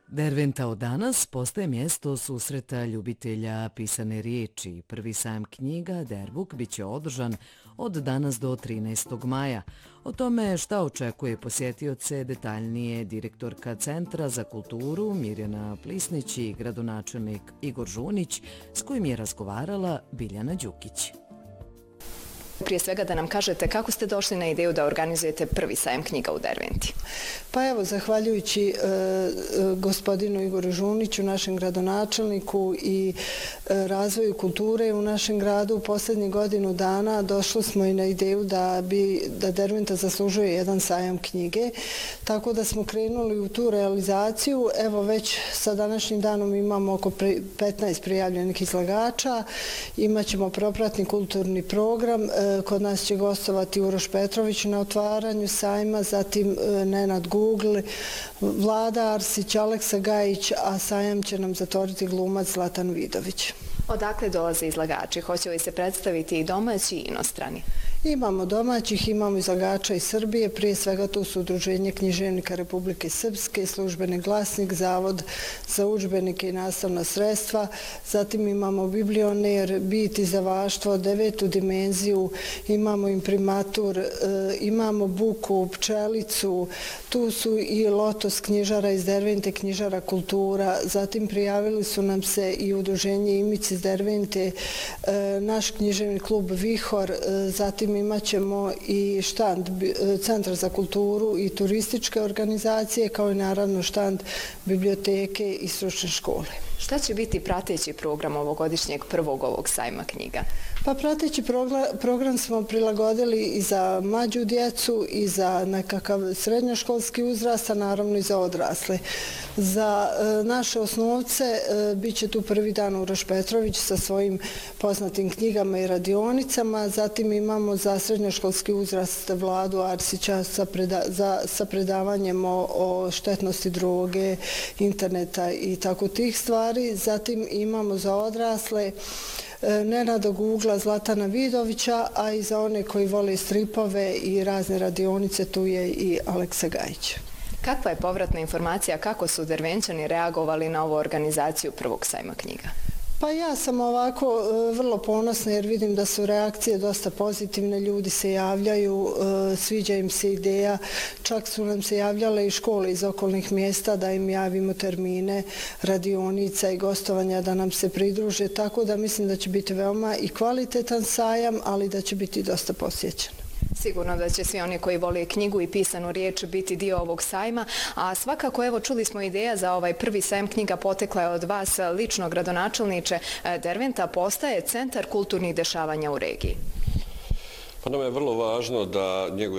Derventa od danas postaje mjesto susreta ljubitelja pisane riječi. Prvi sajam knjiga Dervuk biće održan od danas do 13. maja. O tome šta očekuje posjetioce detaljnije direktorka Centra za kulturu Mirjana Plisnić i gradonačelnik Igor Žunić, s kojim je razgovarala Biljana Đukić. Prije svega da nam kažete kako ste došli na ideju da organizujete prvi sajam knjiga u Derventi. Pa evo, zahvaljujući gospodinu Igoru Žuniću, našem gradonačelniku i razvoju kulture u našem gradu u posljednjih godinu dana došli smo i na ideju da Derventa zaslužuje jedan sajam knjige, tako da smo krenuli u tu realizaciju. Evo već sa današnjim danom imamo oko 15 prijavljenih izlagača, imat ćemo propratni kulturni program. Kod nas će gostovati Uroš Petrović na otvaranju sajma, zatim Nenad Google, Vlada Arsić, Aleksa Gajić, a sajam će nam zatvoriti glumac Zlatan Vidović. Odakle dolaze izlagači? Hoće li se predstaviti i domaći i inostrani? Imamo domaćih, imamo izlagača iz Srbije, prije svega tu su Udruženje književnika Republike Srpske, Službeni glasnik, Zavod za udžbenike i nastavna sredstva, zatim imamo Biblioner, Bit, Izdavaštvo, 9. dimenziju, imamo imprimatur, imamo Buku, Pčelicu, tu su i Lotos knjižara iz Dervente, knjižara kultura, zatim prijavili su nam se i Udruženje Imic iz Dervente, naš književni klub Vihor, zatim imat ćemo i štand Centra za kulturu i turističke organizacije, kao i naravno štand biblioteke i stručne škole. Šta će biti prateći program ovogodišnjeg prvog ovog sajma knjiga? Pa prateći program smo prilagodili i za mlađu djecu i za nekakav srednjoškolski uzrast, a naravno i za odrasle. Za naše osnovce bit će tu prvi dan Uroš Petrović sa svojim poznatim knjigama i radionicama, zatim imamo za srednjoškolski uzrast Vladu Arsića sa predavanjem o štetnosti droge, interneta i tako tih stvari. Zatim imamo za odrasle Nenada Gugla, Zlatana Vidovića, a i za one koji vole stripove i razne radionice tu je i Aleksa Gajić. Kakva je povratna informacija, kako su Dervenčani reagovali na ovu organizaciju prvog sajma knjiga? Pa ja sam ovako vrlo ponosna jer vidim da su reakcije dosta pozitivne, ljudi se javljaju, sviđa im se ideja, čak su nam se javljale i škole iz okolnih mjesta da im javimo termine, radionica i gostovanja da nam se pridruže, tako da mislim da će biti veoma i kvalitetan sajam, ali da će biti dosta posjećen. Sigurno da će svi oni koji vole knjigu i pisanu riječ biti dio ovog sajma, a svakako evo čuli smo ideja za ovaj prvi sajam knjiga potekla je od vas lično gradonačelniče. Derventa postaje centar kulturnih dešavanja u regiji. Pa nam je vrlo važno da njeguje